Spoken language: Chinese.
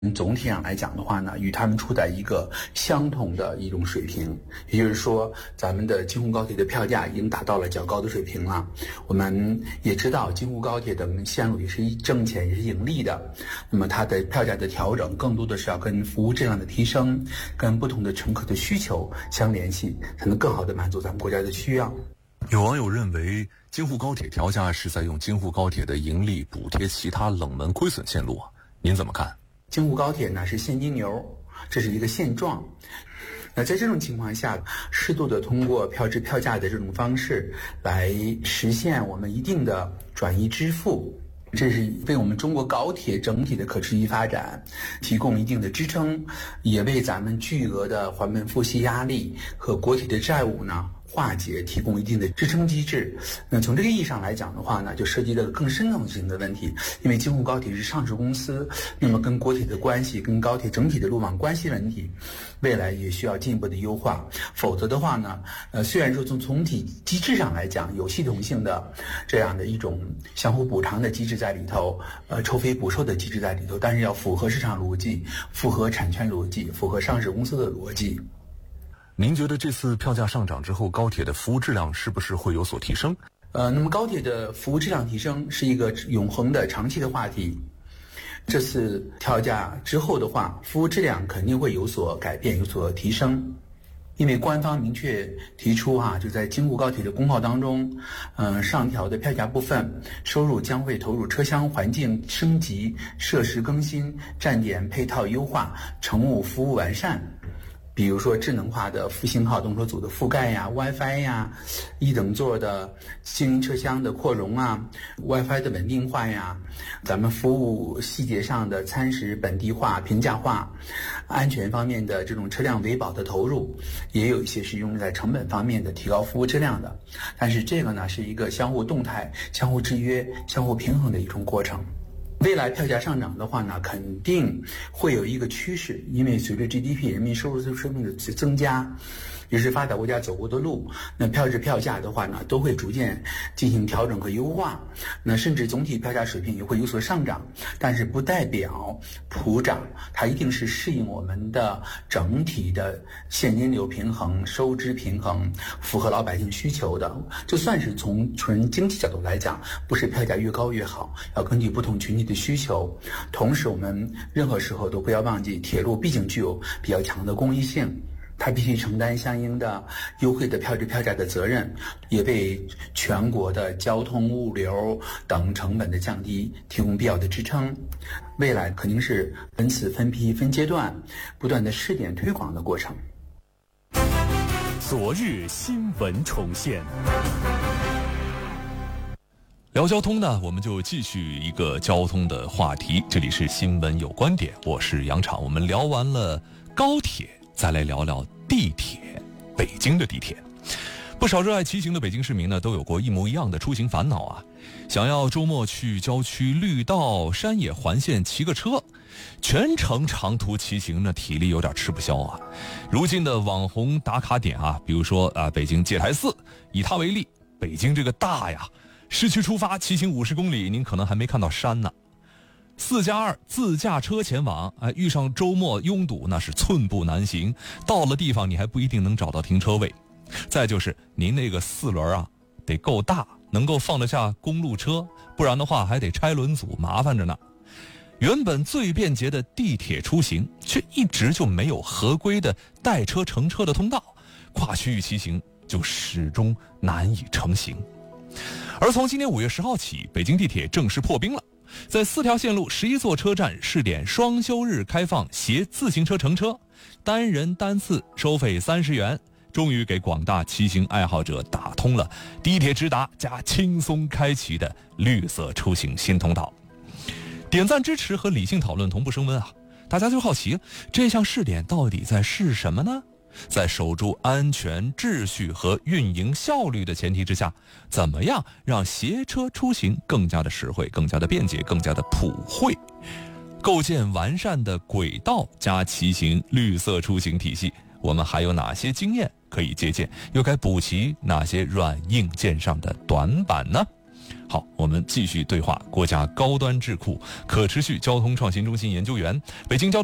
总体上来讲的话呢，与他们处在一个相同的一种水平，也就是说，咱们的京沪高铁的票价已经达到了较高的水平了。我们也知道，京沪高铁的线路也是挣钱，也是盈利的。那么它的票价的调整，更多的是要跟服务质量的提升，跟不同的乘客的需求相联系，才能更好的满足咱们国家的需要。 有网友认为，京沪高铁调价是在用京沪高铁的盈利补贴其他冷门亏损线路啊，您怎么看？ 京沪高铁呢是现金流，这是一个现状。那在这种情况下，适度的通过票制票价的这种方式来实现我们一定的转移支付，这是为我们中国高铁整体的可持续发展提供一定的支撑，也为咱们巨额的还本付息压力和国铁的债务呢化解提供一定的支撑机制。那从这个意义上来讲的话呢，就涉及到更深层性的问题，因为京沪高铁是上市公司，那么跟国铁的关系，跟高铁整体的路网关系问题，未来也需要进一步的优化。否则的话呢，虽然说从总体机制上来讲有系统性的这样的一种相互补偿的机制在里头，抽费补售的机制在里头，但是要符合市场逻辑，符合产权逻辑，符合上市公司的逻辑。 您觉得这次票价上涨之后，高铁的服务质量是不是会有所提升？ 那么高铁的服务质量提升是一个永恒的长期的话题。这次调价之后的话，服务质量肯定会有所改变，有所提升。因为官方明确提出就在京沪高铁的公报当中，上调的票价部分收入将会投入车厢环境升级、设施更新、站点配套优化、乘务服务完善。比如说智能化的复兴号动车组的覆盖呀、WiFi 呀、一等座的经营车厢的扩容啊、WiFi 的稳定化呀，咱们服务细节上的餐食本地化、平价化，安全方面的这种车辆维保的投入，也有一些是用在成本方面的提高服务质量的。但是这个呢是一个相互动态、相互制约、相互平衡的一种过程。未来票价上涨的话呢，肯定会有一个趋势，因为随着 GDP 人民收入水平的增加，也是发达国家走过的路，那票制票价的话呢，都会逐渐进行调整和优化，那甚至总体票价水平也会有所上涨，但是不代表普涨，它一定是适应我们的整体的现金流平衡、收支平衡，符合老百姓需求的。就算是从纯经济角度来讲，不是票价越高越好，要根据不同群体的需求。同时我们任何时候都不要忘记，铁路毕竟具有比较强的公益性，它必须承担相应的优惠的票制票价的责任，也为全国的交通物流等成本的降低提供必要的支撑。未来肯定是分次分批分阶段不断的试点推广的过程。 昨日新闻重现， 聊交通呢，我们就继续一个交通的话题。这里是新闻有观点，我是杨昶。我们聊完了高铁，再来聊聊地铁。北京的地铁，不少热爱骑行的北京市民呢，都有过一模一样的出行烦恼啊。想要周末去郊区绿道、山野环线骑个车，全程长途骑行呢，体力有点吃不消啊。如今的网红打卡点比如说北京戒台寺，以它为例，北京这个大呀，市区出发骑行50公里，您可能还没看到山呢。4+2自驾车前往，遇上周末拥堵那是寸步难行，到了地方你还不一定能找到停车位。再就是您那个4轮得够大，能够放得下公路车，不然的话还得拆轮组，麻烦着呢。原本最便捷的地铁出行，却一直就没有合规的带车乘车的通道，跨区域骑行就始终难以成行。而从今年5月10号起，北京地铁正式破冰了，在4条线路11座车站试点双休日开放携自行车乘车，单人单次收费30元，终于给广大骑行爱好者打通了地铁直达加轻松开启的绿色出行新通道。点赞支持和理性讨论同步升温大家就好奇，这项试点到底在试什么呢？在守住安全秩序和运营效率的前提之下，怎么样让携车出行更加的实惠、更加的便捷、更加的普惠？构建完善的轨道加骑行绿色出行体系，我们还有哪些经验可以借鉴？又该补齐哪些软硬件上的短板呢？ 好，我们继续对话国家高端智库可持续交通创新中心研究员、北京交通